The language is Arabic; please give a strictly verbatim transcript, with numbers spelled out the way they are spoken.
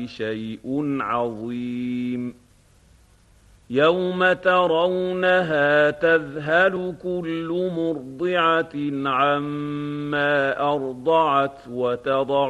شيء عظيم يوم ترونها تذهل كل مرضعة عما أرضعت وتضع